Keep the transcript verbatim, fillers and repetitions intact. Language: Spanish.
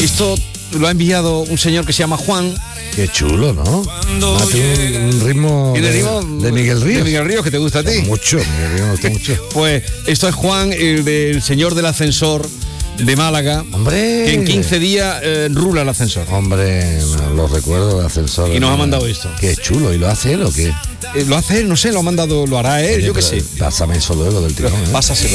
Esto lo ha enviado un señor que se llama Juan. Qué chulo, ¿no? Ah, tiene un, un ritmo, ¿Tiene de, ritmo de Miguel Ríos. De Miguel Ríos, que te gusta a ti. Mucho, Miguel Ríos me gusta mucho. Pues esto es Juan, el del señor del ascensor de Málaga. Hombre. Que en quince días eh, rula el ascensor. Hombre, los recuerdos de ascensor. Y nos ha mandado esto. Qué chulo, ¿y lo hace él o qué? Eh, lo hace él, no sé, lo ha mandado, lo hará él, Oye, yo qué pero sé. Pásame eso luego del tirón, ¿eh? Pásaselo.